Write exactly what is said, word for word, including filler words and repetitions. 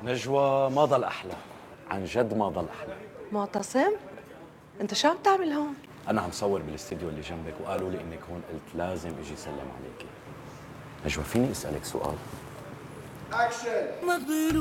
نجوى ما ضل أحلى، عن جد ما ضل أحلى. معتصم، انت شو عم تعمل هون؟ أنا عم صور بالاستديو اللي جنبك وقالوا لي إنك هون، قلت لازم أجي سلم عليكي. نجوى فيني أسألك سؤال؟ أكشن.